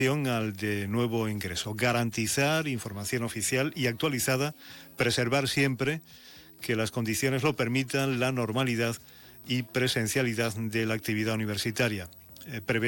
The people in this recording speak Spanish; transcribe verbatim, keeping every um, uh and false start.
al de nuevo ingreso, garantizar información oficial y actualizada, preservar siempre que las condiciones lo permitan la normalidad y presencialidad de la actividad universitaria. Eh, prevé